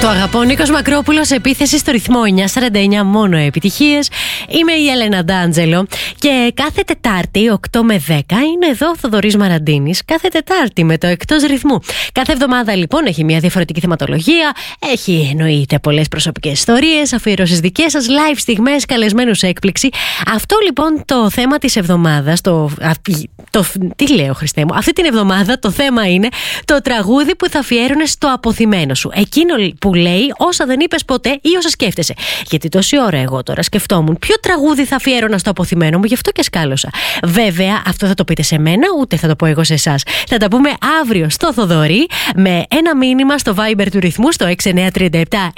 Το αγαπώ, Νίκος Μακρόπουλος, επίθεση στο ρυθμό 949, μόνο επιτυχίες. Είμαι η Έλενα Ντάντζελο και κάθε Τετάρτη 8 με 10 είναι εδώ ο Θοδωρής Μαραντίνης. Κάθε Τετάρτη με το εκτός ρυθμού. Κάθε εβδομάδα λοιπόν έχει μια διαφορετική θεματολογία. Έχει εννοείται πολλές προσωπικές ιστορίες, αφιερώσεις δικές σας, live στιγμές, καλεσμένους έκπληξη. Αυτό λοιπόν το θέμα της εβδομάδας. Τι λέω, Χριστέ μου, αυτή την εβδομάδα το θέμα είναι το τραγούδι που θα αφιέρωνες στο αποθυμένο σου. Εκείνο που λέει όσα δεν είπες ποτέ ή όσα σκέφτεσαι. Γιατί τόση ώρα εγώ τώρα σκεφτόμουν ποιο τραγούδι θα αφιέρωνα στο αποθυμένο μου, γι' αυτό και σκάλωσα. Βέβαια, αυτό θα το πείτε σε μένα, ούτε θα το πω εγώ σε εσάς. Θα τα πούμε αύριο στο Θοδωρή με ένα μήνυμα στο Viber του ρυθμού στο 6937 949 949,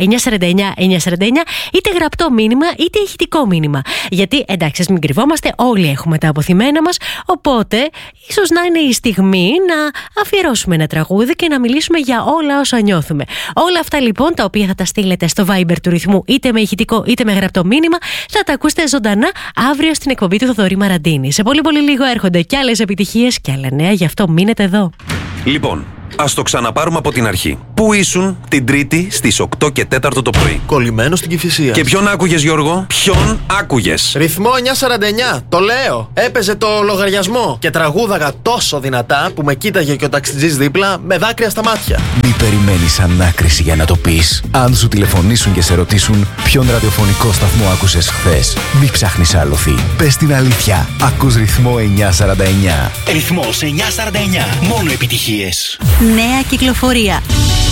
είτε γραπτό μήνυμα είτε ηχητικό μήνυμα. Γιατί εντάξει, ας μην κρυβόμαστε, όλοι έχουμε τα αποθυμένα μας. Οπότε, ίσως να είναι η στιγμή να αφιερώσουμε ένα τραγούδι και να μιλήσουμε για όλα όσα νιώθουμε. Όλα αυτά λοιπόν, τα οποία θα τα στείλετε στο Viber του ρυθμού, είτε με ηχητικό είτε με γραπτό μήνυμα, θα τα ακούσετε ζωντανά αύριο στην εκπομπή του Θοδωρή Μαραντίνη. Σε πολύ πολύ λίγο έρχονται κι άλλες επιτυχίες και άλλα νέα, γι' αυτό μείνετε εδώ. Λοιπόν, ας το ξαναπάρουμε από την αρχή. Πού ήσουν την Τρίτη στις 8 και 4 το πρωί? Κολλημένο στην Κηφισία. Και ποιον άκουγες, Γιώργο? Ποιον άκουγες? Ρυθμό 949, το λέω. Έπαιζε το λογαριασμό και τραγούδαγα τόσο δυνατά που με κοίταγε και ο ταξιτζής δίπλα με δάκρυα στα μάτια. Μη περιμένεις ανάκριση για να το πεις. Αν σου τηλεφωνήσουν και σε ρωτήσουν ποιον ραδιοφωνικό σταθμό άκουσες χθες, μη ψάχνεις άλοθη. Πες την αλήθεια. Ακούς ρυθμό 949. Ρυθμός 949. Μόνο επιτυχίες. Νέα κυκλοφορία.